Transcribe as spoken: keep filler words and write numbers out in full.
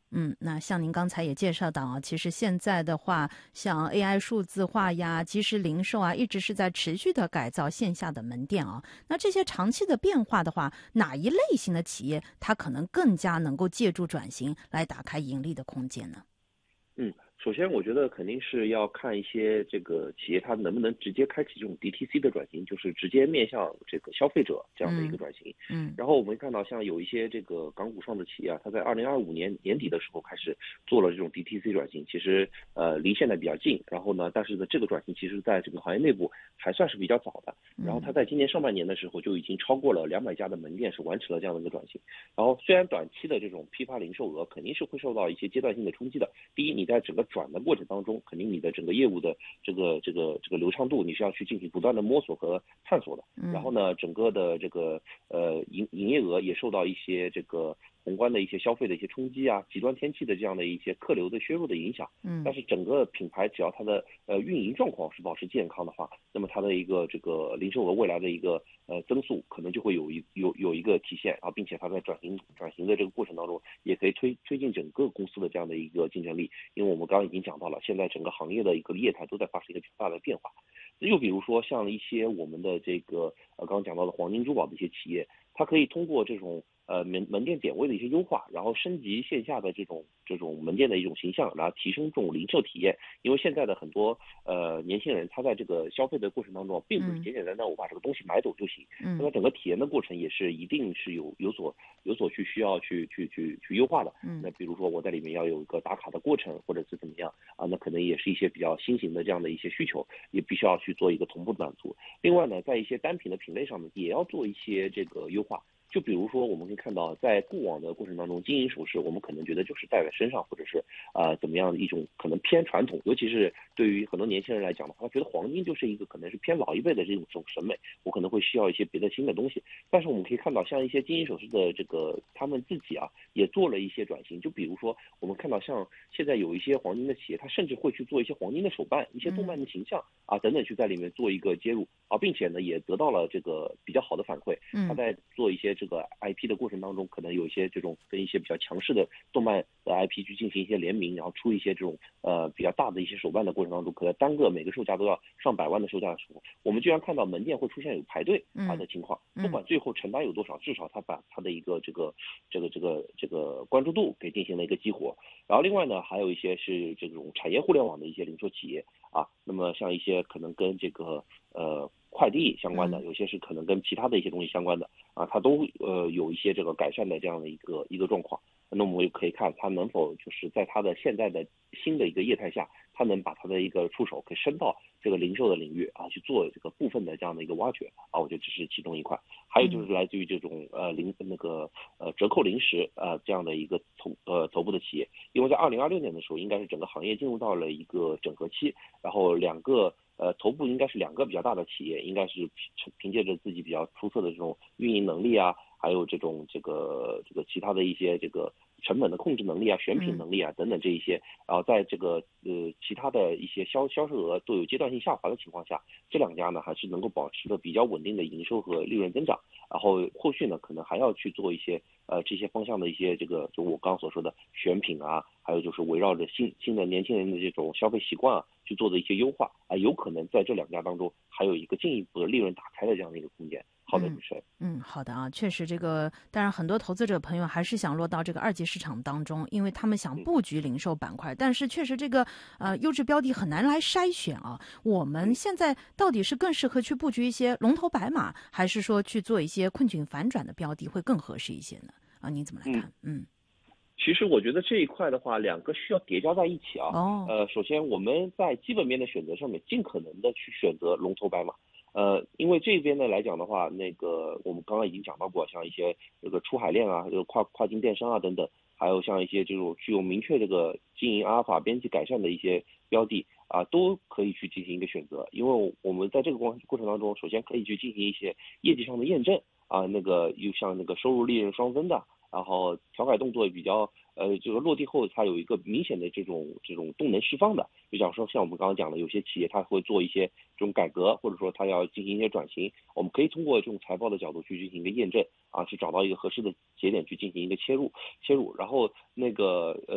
嗯，那像您刚才也介绍到啊，其实现在的话，像 A I 数字化呀、即时零售啊，一直是在持续的改造线下的门店啊。那这些长期的变化的话，哪一类型的企业它可能更加能够借助转型来打开盈利的空间呢？ 嗯，首先我觉得肯定是要看一些这个企业它能不能直接开启这种 D T C 的转型，就是直接面向这个消费者这样的一个嗯转型。 嗯然后我们看到像有一些这个港股上的企业啊，它在二零二五年年底的时候开始做了这种 D T C 转型，其实呃离现在比较近。然后呢，但是呢这个转型其实在这个行业内部还算是比较早的。然后它嗯在今年上半年的时候就已经超过了两百家的门店是完成了这样的一个转型。然后虽然短期的这种批发零售额肯定是会受到一些阶段性的冲击的，第一，你在整个转的过程当中，肯定你的整个业务的这个这个这个流畅度，你是要去进行不断的摸索和探索的。然后嗯呢，整个的这个呃营营业额也受到一些这个宏观的一些消费的一些冲击啊，极端天气的这样的一些客流的削弱的影响。但嗯是整个品牌只要它的呃运营状况是保持健康的话，那么它的一个这个零售额未来的一个呃增速可能就会有一有有一个体现啊，并且它在转型转型的这个过程当中，也可以推推进整个公司的这样的一个竞争力。因为我们刚刚已经讲到了，现在整个行业的一个业态都在发生一个比较大的变化。又比如说像一些我们的这个呃刚刚讲到的黄金珠宝的一些企业，它可以通过这种呃门门店点位的一些优化，然后升级线下的这种这种门店的一种形象，然后提升这种零售体验。因为现在的很多呃年轻人，他在这个消费的过程当中，并不是嗯简简单单我把这个东西买走就行，那嗯么整个体验的过程也是一定是有有所有所去需要去去去去优化的。 嗯那比如说我在里面要有一个打卡的过程，或者是怎么样啊，那可能也是一些比较新型的这样的一些需求，也必须要去做一个同步的满足。另外呢，在一些单品的品类上面也要做一些这个优化。就比如说，我们可以看到，在过往的过程当中，金银首饰我们可能觉得就是戴在身上，或者是啊、呃、怎么样的一种可能偏传统，尤其是对于很多年轻人来讲的话，他觉得黄金就是一个可能是偏老一辈的这种这种审美，我可能会需要一些别的新的东西。但是我们可以看到，像一些金银首饰的这个他们自己啊，也做了一些转型。就比如说，我们看到像现在有一些黄金的企业，它甚至会去做一些黄金的手办、一些动漫嗯的形象啊等等，去在里面做一个接入啊，并且呢也得到了这个比较好的反馈。他嗯在做一些这个 I P 的过程当中，可能有一些这种跟一些比较强势的动漫的 I P 去进行一些联名，然后出一些这种呃比较大的一些手办的过程当中，可能单个每个售价都要上百万的售价的时候，我们居然看到门店会出现有排队啊嗯的情况。不嗯管最后承担有多少，至少他把他的一个这个这个这个这个关注度给进行了一个激活。然后另外呢，还有一些是这种产业互联网的一些零售企业啊，那么像一些可能跟这个呃快递相关的， 嗯有些是可能跟其他的一些东西相关的啊，它都呃有一些这个改善的这样的一个一个状况。那么我们也可以看它能否就是在它的现在的新的一个业态下，它能把它的一个触手给伸到这个零售的领域啊，去做这个部分的这样的一个挖掘啊，我觉得这是其中一块。还有就是来自于这种呃零那个呃折扣零食呃这样的一个头呃头部的企业。因为在二零二六年的时候，应该是整个行业进入到了一个整合期，然后两个呃头部应该是两个比较大的企业，应该是凭凭借着自己比较出色的这种运营能力啊，还有这种这个这个其他的一些这个成本的控制能力啊、选品嗯能力啊等等这一些，然后在这个呃其他的一些销销售额都有阶段性下滑的情况下，这两家呢还是能够保持着比较稳定的营收和利润增长。然后后续呢可能还要去做一些呃这些方向的一些这个就我刚刚所说的选品啊，还有就是围绕着新新的年轻人的这种消费习惯啊去做的一些优化啊，有可能在这两家当中还有一个进一步的利润打开的这样的一个空间。好的，主嗯持人。 嗯，好的啊，确实这个，当然很多投资者朋友还是想落到这个二级市场当中，因为他们想嗯布局零售板块，但是确实这个呃优质标的很难来筛选啊。我们嗯。 现在到底是更适合去布局一些龙头白马，还是说去做一些困境反转的标的会更合适一些呢？啊，您怎么来嗯， 看？嗯， 其实我觉得这一块的话，两个需要叠加在一起啊。 哦， 呃，首先我们在基本面的选择上面，尽可能的去选择龙头白马。呃，因为这边呢来讲的话，那个我们刚刚已经讲到过，像一些这个出海链啊，这个跨跨境电商啊等等，还有像一些这种具有明确这个经营阿尔法边际改善的一些标的啊，都可以去进行一个选择。因为我们在这个过过程当中，首先可以去进行一些业绩上的验证啊，那个又像那个收入利润双增的，然后调改动作也比较呃，这个落地后它有一个明显的这种这种动能释放的。就讲说像我们刚刚讲的，有些企业它会做一些这种改革，或者说它要进行一些转型，我们可以通过这种财报的角度去进行一个验证啊，去找到一个合适的节点去进行一个切入切入，然后那个呃。